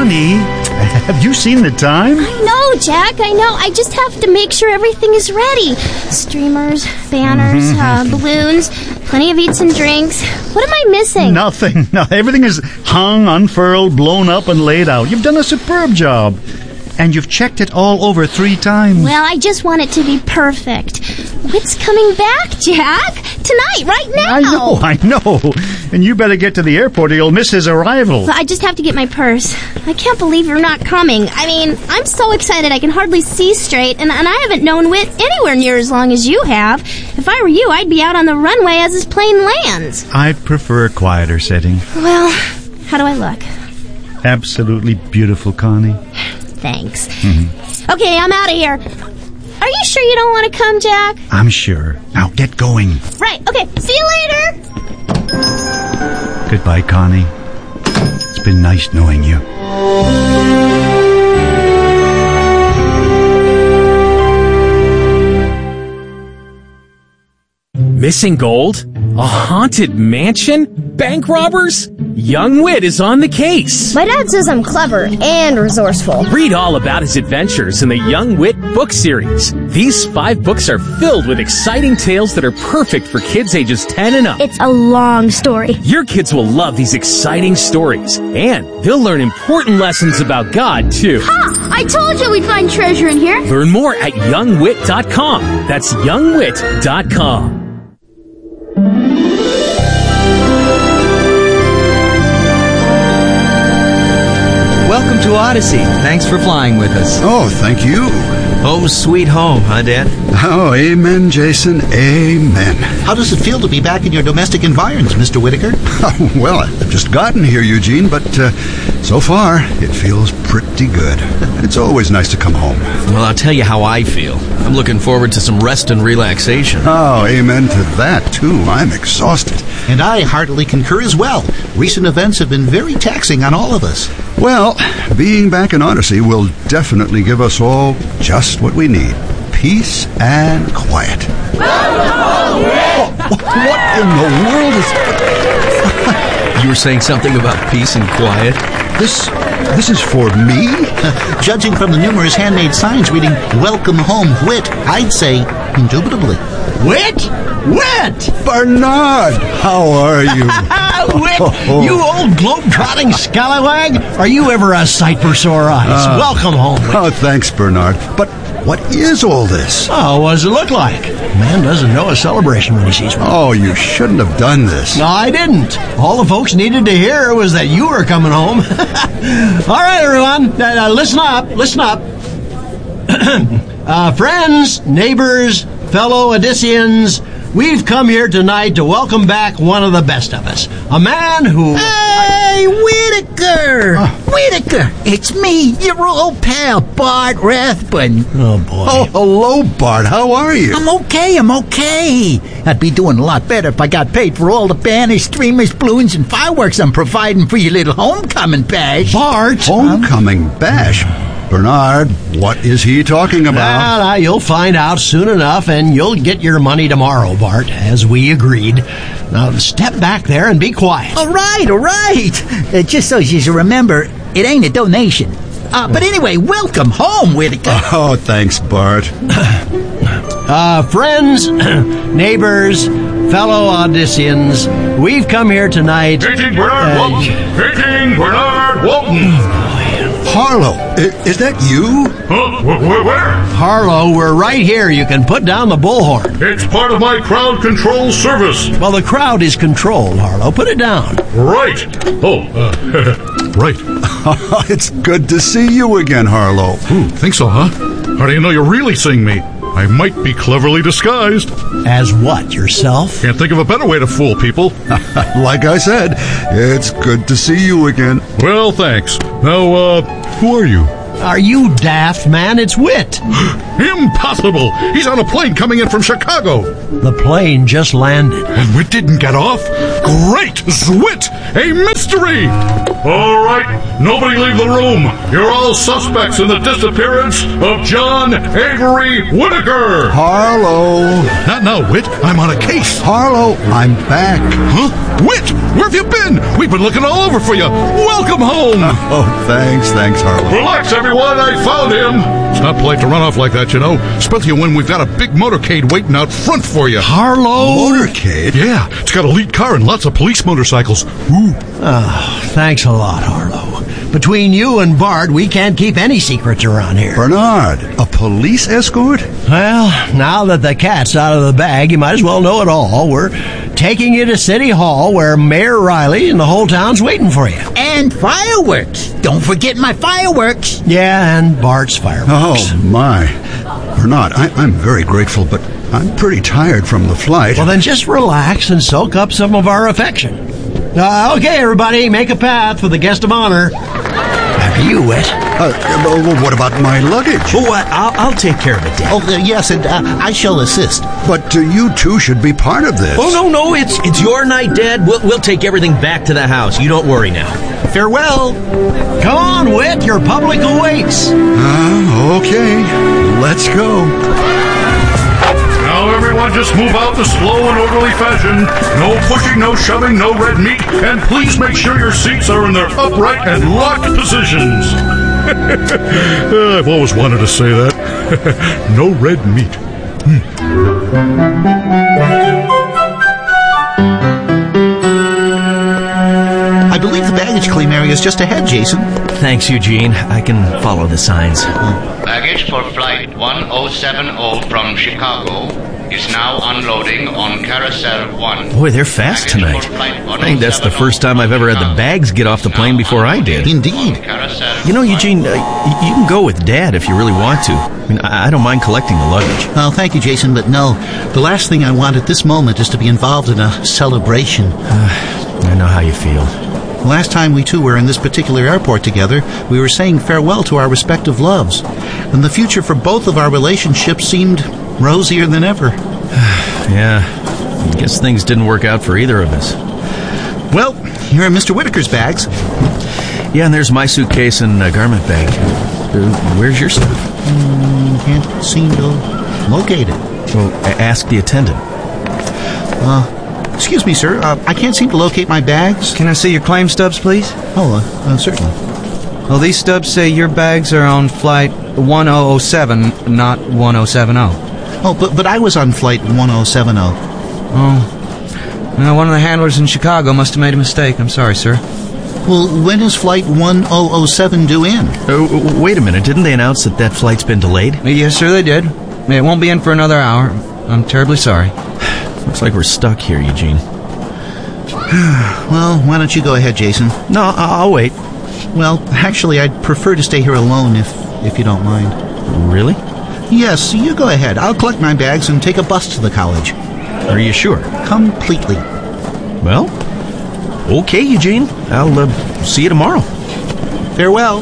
Connie, have you seen the time? I know, Jack, I know. I just have to make sure everything is ready. Streamers, banners, balloons, plenty of eats and drinks. What am I missing? Nothing. No, everything is hung, unfurled, blown up, and laid out. You've done a superb job. And you've checked it all over 3 times. Well, I just want it to be perfect. Whit's coming back, Jack? Tonight, right now. I know. And you better get to the airport or you'll miss his arrival. Well, I just have to get my purse. I can't believe you're not coming. I mean, I'm so excited I can hardly see straight, and I haven't known Whit anywhere near as long as you have. If I were you, I'd be out on the runway as his plane lands. I prefer a quieter setting. Well, how do I look? Absolutely beautiful, Connie. Thanks. Okay, I'm out of here. Are you sure you don't want to come, Jack? I'm sure. Now get going. Right, okay. See you later. Goodbye, Connie. It's been nice knowing you. Missing gold? A haunted mansion? Bank robbers? Young Whit is on the case. My dad says I'm clever and resourceful. Read all about his adventures in the Young Whit book series. These 5 books are filled with exciting tales that are perfect for kids ages 10 and up. It's a long story. Your kids will love these exciting stories, and they'll learn important lessons about God, too. Ha! I told you we'd find treasure in here. Learn more at youngwit.com. That's youngwit.com. Welcome to Odyssey. Thanks for flying with us. Oh, thank you. Home sweet home, huh, Dad? Oh, amen, Jason. Amen. How does it feel to be back in your domestic environs, Mr. Whitaker? Well, I've just gotten here, Eugene, but so far it feels pretty good. It's always nice to come home. Well, I'll tell you how I feel. I'm looking forward to some rest and relaxation. Oh, amen to that, too. I'm exhausted. And I heartily concur as well. Recent events have been very taxing on all of us. Well, being back in Odyssey will definitely give us all just what we need. Peace and quiet. What in the world is... You were saying something about peace and quiet? This is for me? Judging from the numerous handmade signs reading, Welcome Home, Whit, I'd say, indubitably. Whit? Whit! Bernard, how are you? Whit, you old globe-trotting scallywag. Are you ever a sight for sore eyes? Welcome home, Whit. Oh, thanks, Bernard. But what is all this? Oh, what does it look like? Man doesn't know a celebration when he sees one. Oh, you shouldn't have done this. No, I didn't. All the folks needed to hear was that you were coming home. All right, everyone, listen up. Friends, neighbors, fellow Odysseans, we've come here tonight to welcome back one of the best of us. A man who... Hey, Whitaker! Whitaker! It's me, your old pal, Bart Rathbun. Oh, boy. Oh, hello, Bart. How are you? I'm okay. I'd be doing a lot better if I got paid for all the banners, streamers, balloons, and fireworks I'm providing for your little homecoming bash. Bart! Homecoming bash? Bernard, what is he talking about? Nah, you'll find out soon enough, and you'll get your money tomorrow, Bart, as we agreed. Now, step back there and be quiet. All right. Just so you remember, it ain't a donation. But anyway, welcome home, Whitaker. Oh, thanks, Bart. Friends, neighbors, fellow Odysseans, we've come here tonight... Painting Bernard Walton! Harlow, is that you? Where? Harlow, we're right here. You can put down the bullhorn. It's part of my crowd control service. Well, the crowd is controlled, Harlow. Put it down. Right. Right. It's good to see you again, Harlow. Ooh, think so, huh? How do you know you're really seeing me? I might be cleverly disguised. As what, yourself? Can't think of a better way to fool people. Like I said, it's good to see you again. Well, thanks. Now, who are you? Are you daft, man? It's Whit. Impossible! He's on a plane coming in from Chicago. The plane just landed. And Whit didn't get off? Great! Zwit! A mystery! All right, nobody leave the room. You're all suspects in the disappearance of John Avery Whittaker. Harlow. Not now, Whit. I'm on a case. Harlow, I'm back. Huh? Whit, where have you been? We've been looking all over for you. Welcome home. Oh, thanks, Harlow. Relax, everyone. I found him. It's not polite to run off like that, you know. Especially when we've got a big motorcade waiting out front for you. Harlow? Motorcade? Yeah, it's got a lead car and lots of police motorcycles. Ooh. Oh, thanks a lot, Harlow. Between you and Bart, we can't keep any secrets around here. Bernard, a police escort? Well, now that the cat's out of the bag, you might as well know it all. We're taking you to City Hall, where Mayor Riley and the whole town's waiting for you. And fireworks. Don't forget my fireworks. Yeah, and Bart's fireworks. Oh, my. Bernard, I'm very grateful, but I'm pretty tired from the flight. Well, then just relax and soak up some of our affection. Okay, everybody, make a path for the guest of honor. After you, Whit. What about my luggage? Oh, I'll take care of it, Dad. Oh, yes, and I shall assist. But you two should be part of this. Oh, no, it's your night, Dad. We'll take everything back to the house. You don't worry now. Farewell. Come on, Whit, your public awaits. Okay, let's go. Now, everyone, just move out in a slow and orderly fashion. No pushing, no shoving, no red meat, and please make sure your seats are in their upright and locked positions. I've always wanted to say that. No red meat. I believe the baggage claim area is just ahead, Jason. Thanks, Eugene. I can follow the signs. Baggage for flight 1070 from Chicago is now unloading on Carousel 1. Boy, they're fast tonight. I think that's the first time I've ever had the bags get off the plane before I did. Indeed. You know, Eugene, you can go with Dad if you really want to. I mean, I don't mind collecting the luggage. Well, thank you, Jason, but no. The last thing I want at this moment is to be involved in a celebration. I know how you feel. The last time we two were in this particular airport together, we were saying farewell to our respective loves. And the future for both of our relationships seemed rosier than ever. Yeah, I guess things didn't work out for either of us. Well, here are Mr. Whittaker's bags. Yeah, and there's my suitcase and garment bag. Where's your stuff? Can't seem to locate it. Well, ask the attendant. Excuse me, sir. I can't seem to locate my bags. Can I see your claim stubs, please? Oh, certainly. Well, these stubs say your bags are on flight 1007, not 1070. Oh, but I was on flight 1070. Oh. Well, one of the handlers in Chicago must have made a mistake. I'm sorry, sir. Well, when is flight 1007 due in? Wait a minute. Didn't they announce that flight's been delayed? Yes, sir, they did. It won't be in for another hour. I'm terribly sorry. Looks like we're stuck here, Eugene. Well, why don't you go ahead, Jason? No, I'll wait. Well, actually, I'd prefer to stay here alone if you don't mind. Really? Yes, you go ahead. I'll collect my bags and take a bus to the college. Are you sure? Completely. Well, okay, Eugene. I'll see you tomorrow. Farewell.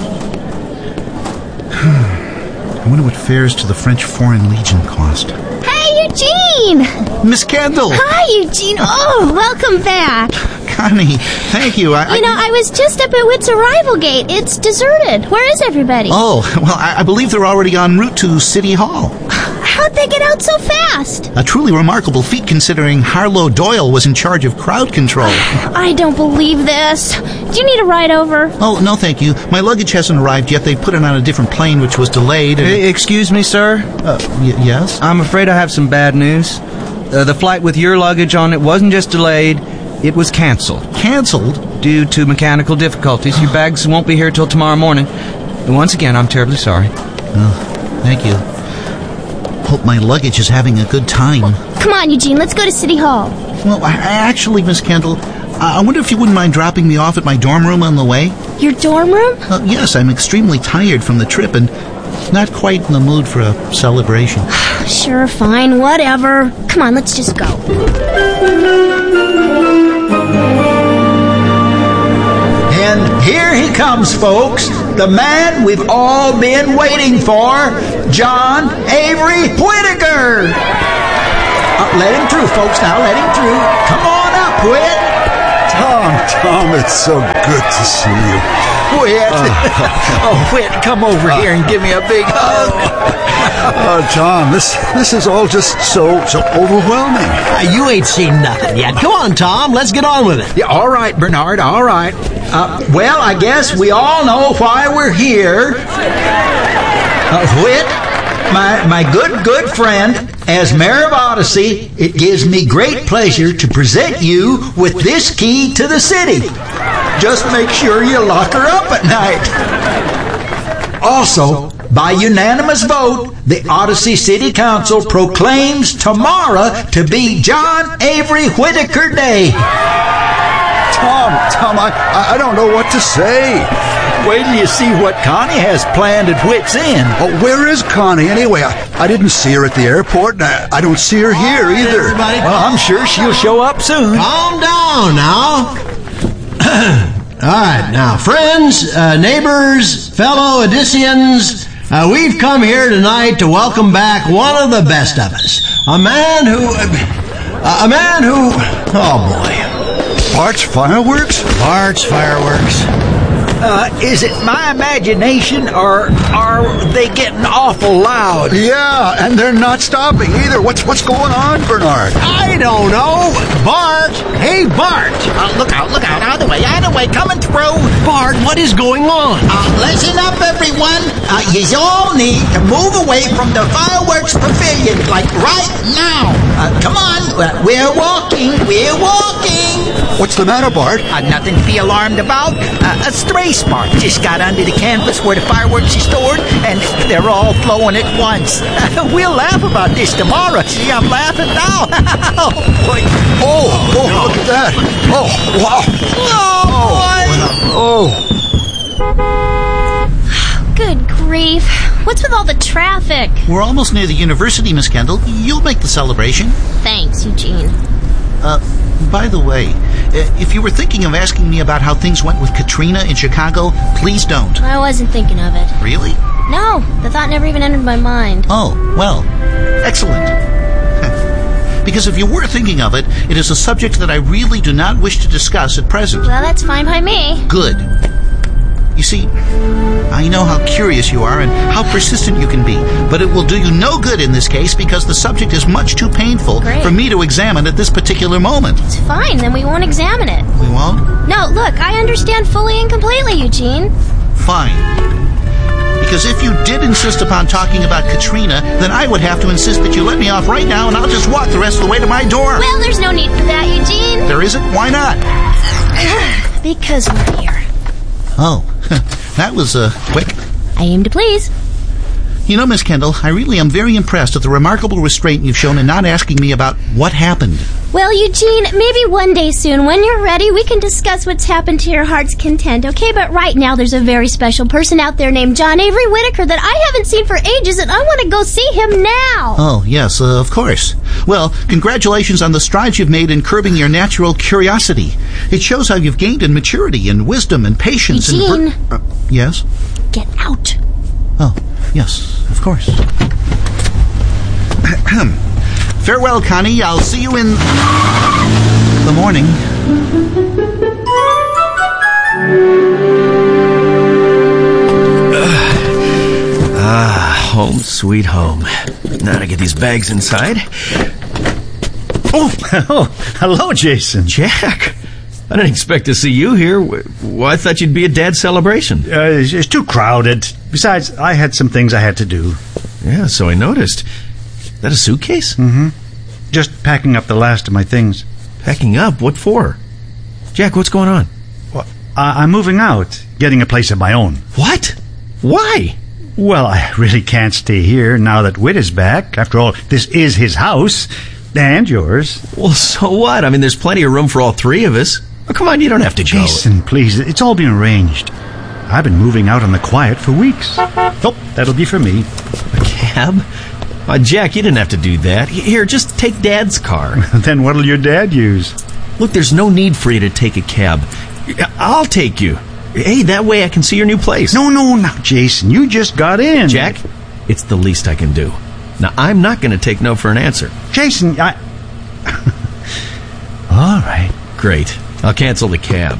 I wonder what fares to the French Foreign Legion cost. Hey, Eugene! Miss Kendall! Hi, Eugene! Oh, welcome back! Connie, thank you. I was just up at Whit's arrival gate. It's deserted. Where is everybody? Oh, well, I believe they're already en route to City Hall. How'd they get out so fast? A truly remarkable feat considering Harlow Doyle was in charge of crowd control. I don't believe this. Do you need a ride over? Oh, no, thank you. My luggage hasn't arrived yet. They put it on a different plane, which was delayed. Excuse me, sir? Yes? I'm afraid I have some bad news. The flight with your luggage on it wasn't just delayed, it was canceled. Canceled? Due to mechanical difficulties. Your bags won't be here till tomorrow morning. Once again, I'm terribly sorry. Oh, thank you. Hope my luggage is having a good time. Come on, Eugene, let's go to City Hall. Well, actually, Miss Kendall, I wonder if you wouldn't mind dropping me off at my dorm room on the way? Your dorm room? Yes, I'm extremely tired from the trip and not quite in the mood for a celebration. Sure, fine, whatever. Come on, let's just go. And here he comes, folks. The man we've all been waiting for, John Avery Whittaker. Let him through, folks. Now let him through. Come on up, Whit. Tom, it's so good to see you. Whit. Whit, come over here and give me a big hug. Tom, this is all just so overwhelming. You ain't seen nothing yet. Come on, Tom, let's get on with it. Yeah, all right, Bernard, all right. Well, I guess we all know why we're here. Whit, my good friend, as mayor of Odyssey, it gives me great pleasure to present you with this key to the city. Just make sure you lock her up at night. Also, by unanimous vote, the Odyssey City Council proclaims tomorrow to be John Avery Whitaker Day. Tom, I don't know what to say. Wait till you see what Connie has planned at Whit's End. Oh, where is Connie anyway? I didn't see her at the airport, and I don't see her here either. Everybody, well, I'm sure she'll show up soon. Calm down now. All right, now, friends, neighbors, fellow Odysseans, we've come here tonight to welcome back one of the best of us. A man who, oh boy. Bart's Fireworks? Bart's Fireworks. Is it my imagination, or are they getting awful loud? Yeah, and they're not stopping either. What's going on, Bernard? I don't know. Bart! Hey, Bart! Look out, either way, coming through. Bart, what is going on? Listen up, everyone. You all need to move away from the fireworks pavilion, like right now. Come on, we're walking. What's the matter, Bart? Nothing to be alarmed about. A stray spark just got under the canvas where the fireworks are stored, and they're all flowing at once. We'll laugh about this tomorrow. See, I'm laughing now. Oh, boy. Oh, look at that. Oh, wow. Oh. Good grief. What's with all the traffic? We're almost near the university, Miss Kendall. You'll make the celebration. Thanks, Eugene. By the way, if you were thinking of asking me about how things went with Katrina in Chicago, please don't. I wasn't thinking of it. Really? No, the thought never even entered my mind. Oh, well, excellent. Because if you were thinking of it, it is a subject that I really do not wish to discuss at present. Well, that's fine by me. Good. You see, I know how curious you are and how persistent you can be, but it will do you no good in this case because the subject is much too painful for me to examine at this particular moment. It's fine, then we won't examine it. We won't? No, look, I understand fully and completely, Eugene. Fine. Because if you did insist upon talking about Katrina, then I would have to insist that you let me off right now and I'll just walk the rest of the way to my door. Well, there's no need for that, Eugene. There isn't? Why not? Because we're here. Oh, that was, quick. I aim to please. You know, Miss Kendall, I really am very impressed at the remarkable restraint you've shown in not asking me about what happened. Well, Eugene, maybe one day soon, when you're ready, we can discuss what's happened to your heart's content, okay? But right now, there's a very special person out there named John Avery Whitaker that I haven't seen for ages, and I want to go see him now. Oh, yes, of course. Well, congratulations on the strides you've made in curbing your natural curiosity. It shows how you've gained in maturity and wisdom and patience. Eugene. Yes? Get out. Oh, yes, of course. Farewell, Connie. I'll see you in the morning. Home sweet home. Now to get these bags inside. Oh, hello, Jason. Jack, I didn't expect to see you here. Well, I thought you'd be at Dad's celebration. It's too crowded. Besides, I had some things I had to do. Yeah, so I noticed. Is that a suitcase? Mm-hmm. Just packing up the last of my things. Packing up? What for? Jack, what's going on? Well, I'm moving out, getting a place of my own. What? Why? Well, I really can't stay here now that Whit is back. After all, this is his house. And yours. Well, so what? I mean, there's plenty of room for all three of us. Oh, come on, you don't have to Jason, please. It's all been arranged. I've been moving out on the quiet for weeks. Oh, that'll be for me. A cab? Jack, you didn't have to do that. Here, just take Dad's car. Then what'll your dad use? Look, there's no need for you to take a cab. I'll take you. Hey, that way I can see your new place. No, now, Jason, you just got in. Jack, it's the least I can do. Now, I'm not going to take no for an answer. Jason, I... All right. Great. I'll cancel the cab.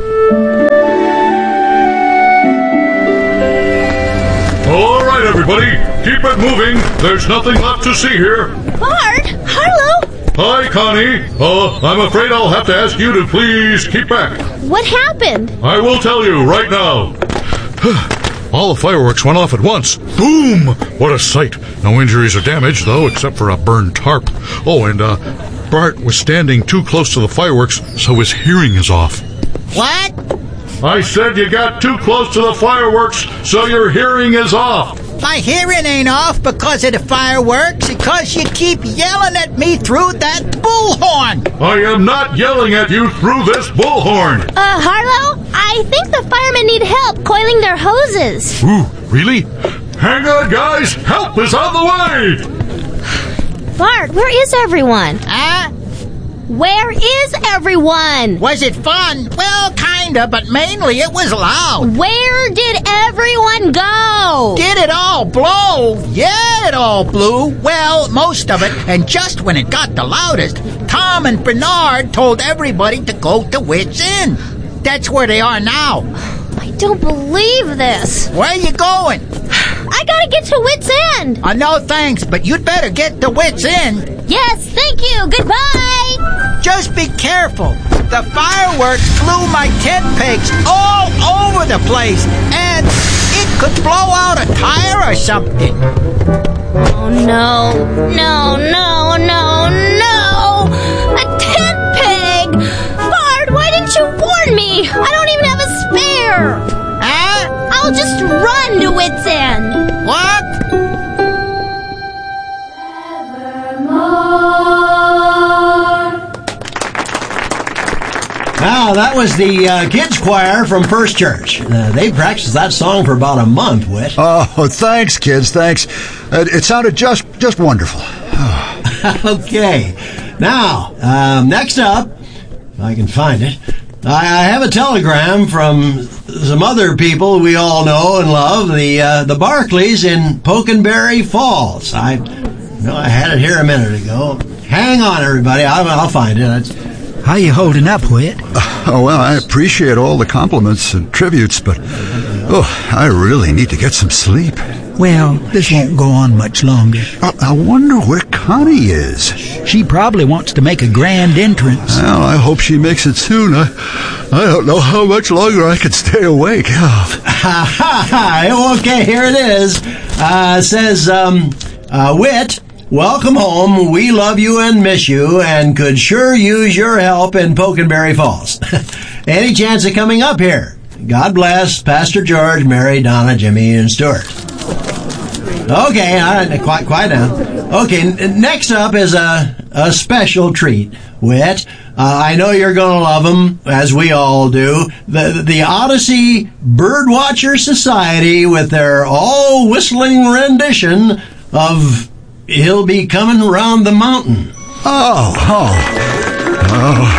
All right, everybody. Keep it moving. There's nothing left to see here. Bart! Harlow! Hi, Connie. I'm afraid I'll have to ask you to please keep back. What happened? I will tell you right now. All the fireworks went off at once. Boom! What a sight. No injuries or damage, though, except for a burned tarp. Oh, and Bart was standing too close to the fireworks, so his hearing is off. What? I said you got too close to the fireworks, so your hearing is off. My hearing ain't off because of the fireworks, because you keep yelling at me through that bullhorn. I am not yelling at you through this bullhorn. Harlow, I think the firemen need help coiling their hoses. Ooh, really? Hang on, guys. Help is on the way. Bart, where is everyone? Where is everyone? Was it fun? Well, kinda, but mainly it was loud. Where did everyone go? Did it all blow? Yeah, it all blew. Well, most of it. And just when it got the loudest, Tom and Bernard told everybody to go to Wits End. That's where they are now. I don't believe this. Where are you going? I gotta get to Wits End. No thanks, but you'd better get to Wits End. Yes, thank you. Goodbye. Just be careful. The fireworks blew my tent pegs all over the place, and it could blow out a tire or something. Oh, no. No, no, no, no. A tent peg. Bart, why didn't you warn me? I don't even have a spare. I'll just run to Wits End. What? Now, that was the kids' choir from First Church. They practiced that song for about a month, Whit. Oh, thanks, kids, thanks. It sounded just wonderful. Okay. Now, next up, if I can find it, I have a telegram from some other people we all know and love, the Barclays in Pokenberry Falls. I had it here a minute ago. Hang on, everybody. I'll find it. How you holding up, Whit? Well, I appreciate all the compliments and tributes, but I really need to get some sleep. Well, this won't go on much longer. I wonder where Connie is. She probably wants to make a grand entrance. Well, I hope she makes it soon. I don't know how much longer I can stay awake. Okay, here it is. It says, Whit, welcome home. We love you and miss you and could sure use your help in Pokenberry Falls. Any chance of coming up here? God bless Pastor George, Mary, Donna, Jimmy, and Stuart. Okay, all right, quiet down. Okay, next up is a special treat, Whit. I know you're going to love them, as we all do. The Odyssey Birdwatcher Society with their all-whistling rendition of He'll Be Coming Round the Mountain. Oh,